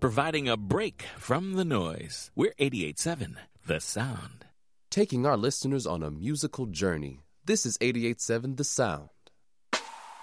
providing a break from the noise. We're 88.7 The Sound. Taking our listeners on a musical journey. This is 88.7 The Sound.